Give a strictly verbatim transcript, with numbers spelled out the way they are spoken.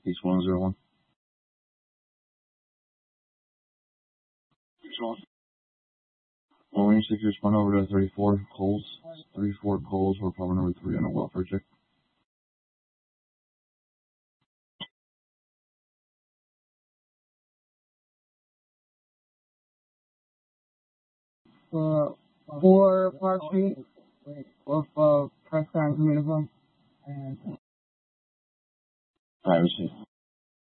East one zero one. Well, range six, respond over to thirty-four Coles. thirty-four Coles, we're problem number three on a welfare check. Uh, four Park Street with uh, press time uniform. And Alright, receive.